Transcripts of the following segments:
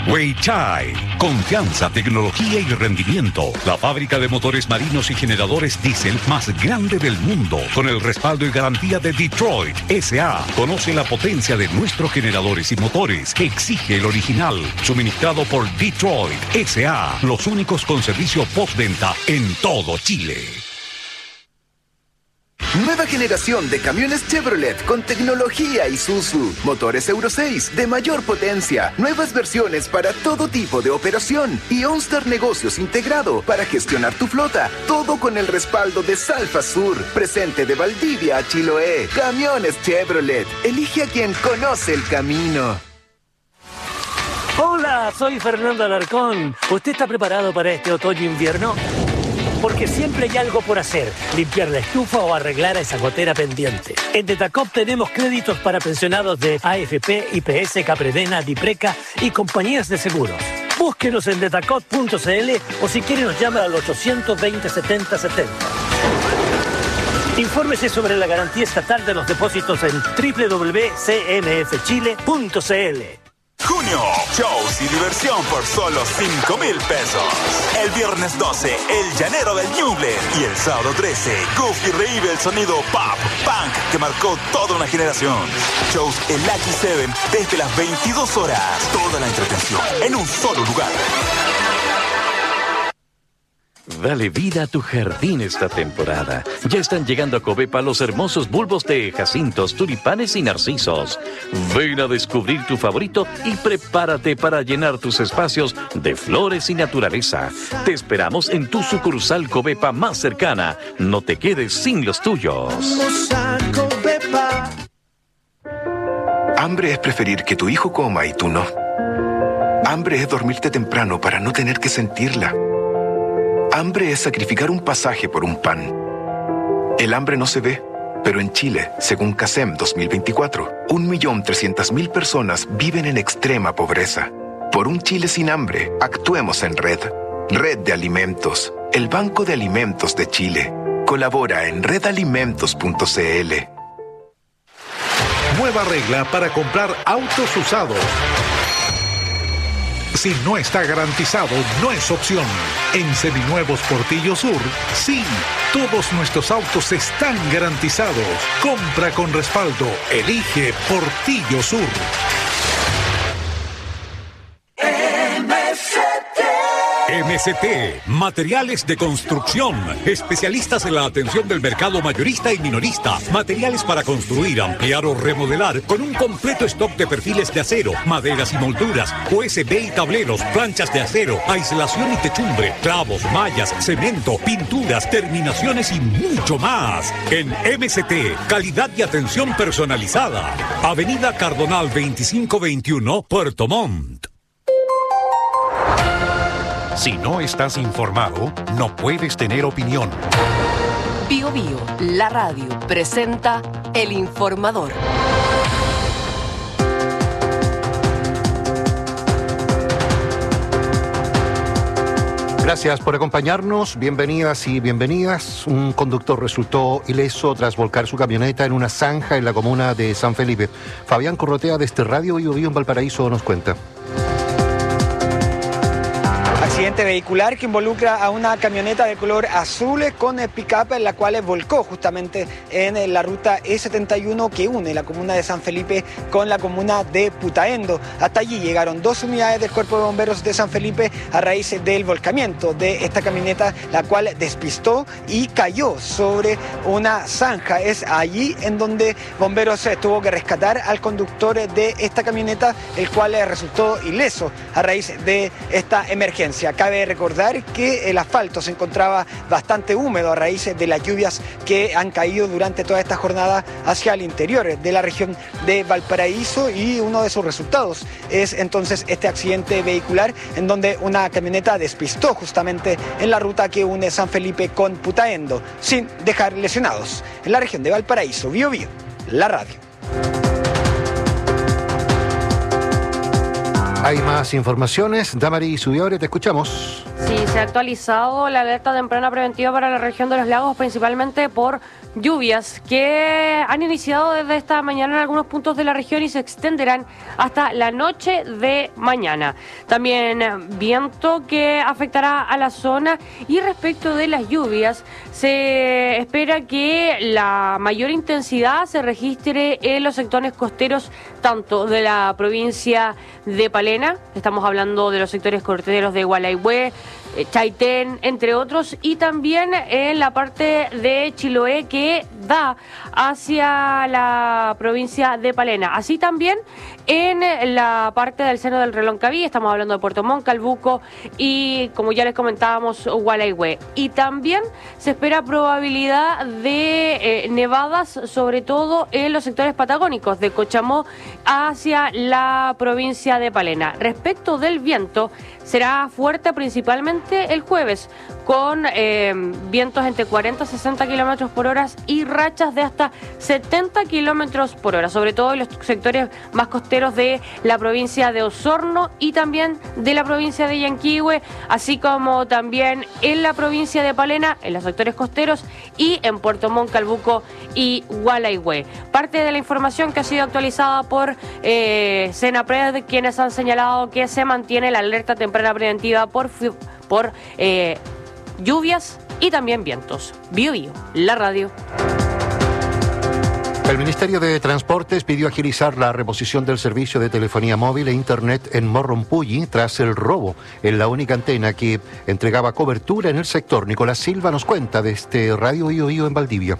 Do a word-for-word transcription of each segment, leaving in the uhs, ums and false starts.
Weichai, confianza, tecnología y rendimiento. La fábrica de motores marinos y generadores diésel más grande del mundo, con el respaldo y garantía de Detroit S A. Conoce la potencia de nuestros generadores y motores que exige el original. Suministrado por Detroit S A, los únicos con servicio postventa en todo Chile. Nueva generación de camiones Chevrolet con tecnología Isuzu. Motores Euro seis de mayor potencia. Nuevas versiones para todo tipo de operación. Y OnStar Negocios integrado para gestionar tu flota. Todo con el respaldo de Salfa Sur. Presente de Valdivia a Chiloé. Camiones Chevrolet. Elige a quien conoce el camino. Hola, soy Fernando Alarcón. ¿Usted está preparado para este otoño-invierno? Porque siempre hay algo por hacer, limpiar la estufa o arreglar a esa gotera pendiente. En Detacop tenemos créditos para pensionados de A F P, I P S, Capredena, Dipreca y compañías de seguros. Búsquenos en detacop punto c l o si quiere nos llama al ochocientos veinte, setenta setenta. Infórmese sobre la garantía estatal de los depósitos en doble u doble u doble u punto c n f chile punto c l. Junio, shows y diversión por solo cinco mil pesos. El viernes doce, El Llanero del Ñuble. Y el sábado trece, Goofy revive el sonido pop, punk que marcó toda una generación. Shows en Lucky Seven desde las veintidós horas. Toda la entretención en un solo lugar. Dale vida a tu jardín esta temporada. Ya están llegando a Covepa los hermosos bulbos de jacintos, tulipanes y narcisos. Ven a descubrir tu favorito y prepárate para llenar tus espacios de flores y naturaleza. Te esperamos en tu sucursal Covepa más cercana. No te quedes sin los tuyos. Vamos a Covepa. Hambre es preferir que tu hijo coma y tú no. Hambre es dormirte temprano para no tener que sentirla. Hambre es sacrificar un pasaje por un pan. El hambre no se ve, pero en Chile, según CASEM dos mil veinticuatro, un millón trescientas mil personas viven en extrema pobreza. Por un Chile sin hambre, actuemos en red. Red de Alimentos, el Banco de Alimentos de Chile. Colabora en red alimentos punto c l. Nueva regla para comprar autos usados. Si no está garantizado, no es opción. En Seminuevos Portillo Sur, sí, todos nuestros autos están garantizados. Compra con respaldo. Elige Portillo Sur. M C T, Materiales de Construcción, especialistas en la atención del mercado mayorista y minorista, materiales para construir, ampliar o remodelar, con un completo stock de perfiles de acero, maderas y molduras, U S B y tableros, planchas de acero, aislación y techumbre, clavos, mallas, cemento, pinturas, terminaciones y mucho más. En M C T, calidad y atención personalizada. Avenida Cardonal veinticinco veintiuno, Puerto Montt. Si no estás informado, no puedes tener opinión. Bio Bio, la radio, presenta El Informador. Gracias por acompañarnos, bienvenidas y bienvenidas. Un conductor resultó ileso tras volcar su camioneta en una zanja en la comuna de San Felipe. Fabián Corrotea, de este Radio Bio Bio en Valparaíso, nos cuenta. Accidente vehicular que involucra a una camioneta de color azul con pick-up, en la cual volcó justamente en la ruta E setenta y uno que une la comuna de San Felipe con la comuna de Putaendo. Hasta allí llegaron dos unidades del Cuerpo de Bomberos de San Felipe a raíz del volcamiento de esta camioneta, la cual despistó y cayó sobre una zanja. Es allí en donde bomberos tuvo que rescatar al conductor de esta camioneta, el cual resultó ileso a raíz de esta emergencia. Cabe recordar que el asfalto se encontraba bastante húmedo a raíz de las lluvias que han caído durante toda esta jornada hacia el interior de la región de Valparaíso, y uno de sus resultados es entonces este accidente vehicular en donde una camioneta despistó justamente en la ruta que une San Felipe con Putaendo, sin dejar lesionados. En la región de Valparaíso, Bio Bio, la radio. Hay más informaciones. Damari Subiore, te escuchamos. Sí, se ha actualizado la alerta temprana preventiva para la región de los lagos, principalmente por lluvias que han iniciado desde esta mañana en algunos puntos de la región y se extenderán hasta la noche de mañana. También viento que afectará a la zona, y respecto de las lluvias se espera que la mayor intensidad se registre en los sectores costeros tanto de la provincia de Palena, estamos hablando de los sectores costeros de Gualeguay, Chaitén, entre otros, y también en la parte de Chiloé que da hacia la provincia de Palena. Así también en la parte del seno del Reloncaví, estamos hablando de Puerto Montt, Calbuco y, como ya les comentábamos, Gualeguay. Y también se espera probabilidad de eh, nevadas, sobre todo en los sectores patagónicos de Cochamó hacia la provincia de Palena. Respecto del viento, será fuerte principalmente el jueves, con eh, vientos entre cuarenta y sesenta kilómetros por hora y rachas de hasta setenta kilómetros por hora, sobre todo en los sectores más costeros de la provincia de Osorno y también de la provincia de Yanquihue, así como también en la provincia de Palena, en los sectores costeros, y en Puerto Montt, Calbuco y Gualeguay. Parte de la información que ha sido actualizada por eh, Senapred, quienes han señalado que se mantiene la alerta temprana preventiva por, por eh, lluvias y también vientos. Bio Bio, la radio. El Ministerio de Transportes pidió agilizar la reposición del servicio de telefonía móvil e internet en Morrompulli tras el robo en la única antena que entregaba cobertura en el sector. Nicolás Silva nos cuenta desde Radio Bio Bio en Valdivia.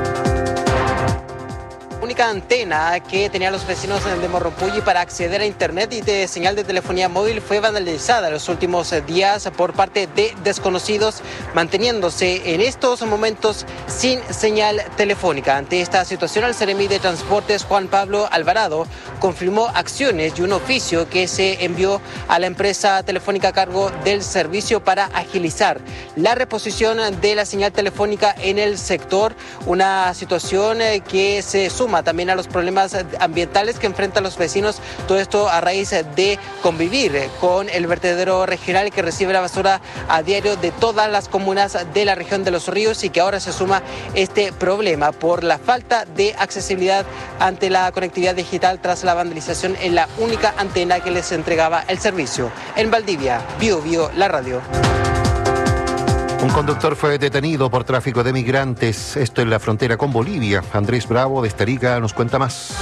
Única antena que tenían los vecinos de Morrompulli para acceder a internet y de señal de telefonía móvil fue vandalizada en los últimos días por parte de desconocidos, manteniéndose en estos momentos sin señal telefónica. Ante esta situación, el Seremi de Transportes, Juan Pablo Alvarado, confirmó acciones y un oficio que se envió a la empresa telefónica a cargo del servicio para agilizar la reposición de la señal telefónica en el sector, una situación que se suma también a los problemas ambientales que enfrentan los vecinos, todo esto a raíz de convivir con el vertedero regional que recibe la basura a diario de todas las comunas de la región de Los Ríos, y que ahora se suma este problema por la falta de accesibilidad ante la conectividad digital tras la vandalización en la única antena que les entregaba el servicio. En Valdivia, Bio Bio, la radio. Un conductor fue detenido por tráfico de migrantes, esto en la frontera con Bolivia. Andrés Bravo de Estarica nos cuenta más.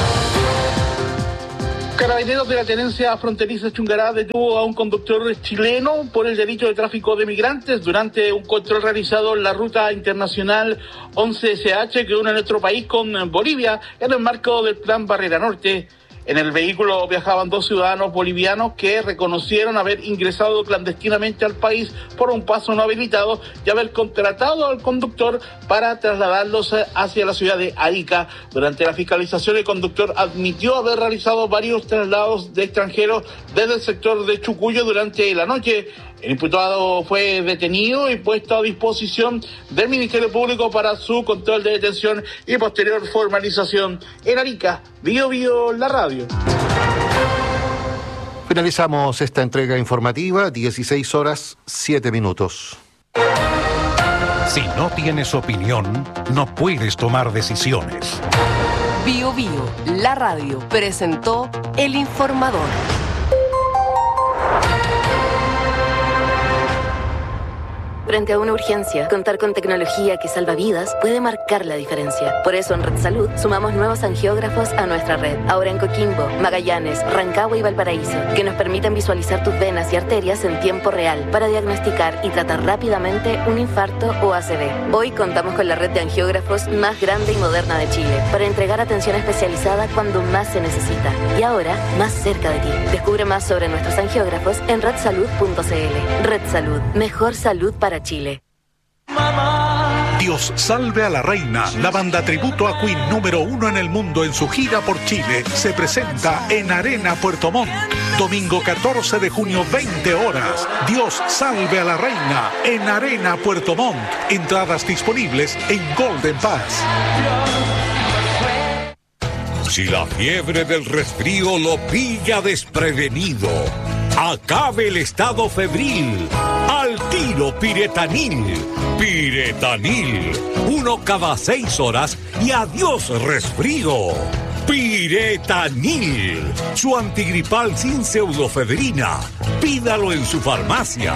Carabineros de la tenencia fronteriza Chungará detuvo a un conductor chileno por el delito de tráfico de migrantes durante un control realizado en la ruta internacional once S H que une nuestro país con Bolivia en el marco del Plan Barrera Norte. En el vehículo viajaban dos ciudadanos bolivianos que reconocieron haber ingresado clandestinamente al país por un paso no habilitado y haber contratado al conductor para trasladarlos hacia la ciudad de Arica. Durante la fiscalización, el conductor admitió haber realizado varios traslados de extranjeros desde el sector de Chucuyo durante la noche. El imputado fue detenido y puesto a disposición del Ministerio Público para su control de detención y posterior formalización. En Arica, Bio Bio, la radio. Finalizamos esta entrega informativa, dieciséis horas, siete minutos. Si no tienes opinión, no puedes tomar decisiones. Bio Bio, la radio, presentó El Informador. Frente a una urgencia, contar con tecnología que salva vidas puede marcar la diferencia. Por eso en Red Salud sumamos nuevos angiógrafos a nuestra red. Ahora en Coquimbo, Magallanes, Rancagua y Valparaíso, que nos permiten visualizar tus venas y arterias en tiempo real para diagnosticar y tratar rápidamente un infarto o A C V. Hoy contamos con la red de angiógrafos más grande y moderna de Chile para entregar atención especializada cuando más se necesita. Y ahora, más cerca de ti. Descubre más sobre nuestros angiógrafos en red salud punto c l. Red Salud, mejor salud para Chile. Dios salve a la reina, la banda tributo a Queen número uno en el mundo en su gira por Chile, se presenta en Arena Puerto Montt. Domingo catorce de junio, veinte horas. Dios salve a la reina en Arena Puerto Montt. Entradas disponibles en Golden Pass. Si la fiebre del resfrío lo pilla desprevenido, acabe el estado febril. al tiro Piretanil. Piretanil. Uno cada seis horas y adiós resfrío. Piretanil. Su antigripal sin pseudofedrina. Pídalo en su farmacia.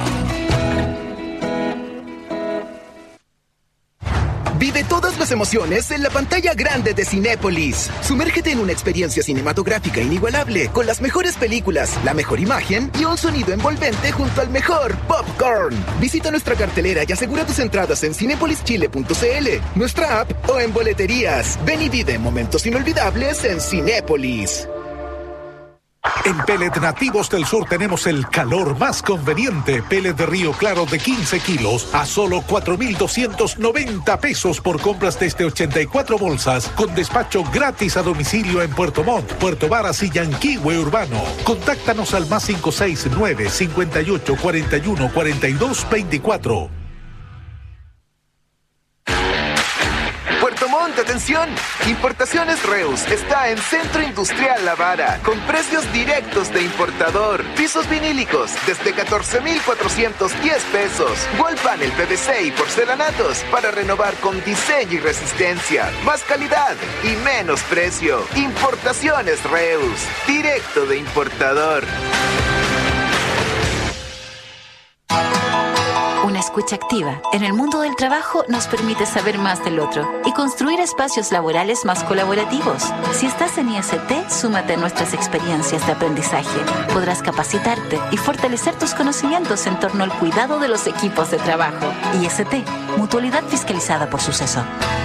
Vive todas las emociones en la pantalla grande de Cinépolis. Sumérgete en una experiencia cinematográfica inigualable con las mejores películas, la mejor imagen y un sonido envolvente junto al mejor popcorn. Visita nuestra cartelera y asegura tus entradas en cinepolis chile punto c l, nuestra app o en boleterías. Ven y vive momentos inolvidables en Cinépolis. En Pellet Nativos del Sur tenemos el calor más conveniente. Pellet de Río Claro de quince kilos a solo cuatro mil doscientos noventa pesos por compras desde ochenta y cuatro bolsas, con despacho gratis a domicilio en Puerto Montt, Puerto Varas y Yanquihue Urbano. Contáctanos al más cinco seis nueve, cincuenta y ocho, cuarenta y uno, cuarenta y dos, veinticuatro. Puerto Montt, atención. Importaciones Reus está en Centro Industrial La Vara, con precios directos de importador. Pisos vinílicos desde catorce mil cuatrocientos diez pesos. Wall panel P V C y porcelanatos para renovar con diseño y resistencia. Más calidad y menos precio. Importaciones Reus, directo de importador. Una escucha activa en el mundo del trabajo nos permite saber más del otro y construir espacios laborales más colaborativos. Si estás en I S T, súmate a nuestras experiencias de aprendizaje. Podrás capacitarte y fortalecer tus conocimientos en torno al cuidado de los equipos de trabajo. I S T, Mutualidad Fiscalizada por Suceso.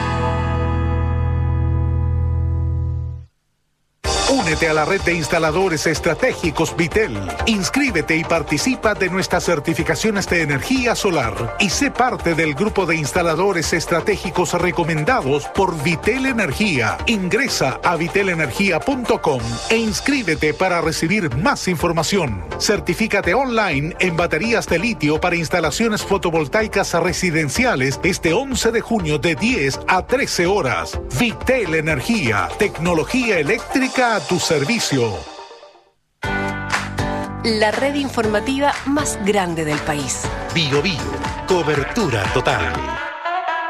Únete a la red de instaladores estratégicos Vitel. Inscríbete y participa de nuestras certificaciones de energía solar y sé parte del grupo de instaladores estratégicos recomendados por Vitel Energía. Ingresa a vitel energía punto com e inscríbete para recibir más información. Certifícate online en baterías de litio para instalaciones fotovoltaicas residenciales este once de junio de diez a trece horas. Vitel Energía, tecnología eléctrica a tu servicio. La red informativa más grande del país. Bio Bio, cobertura total.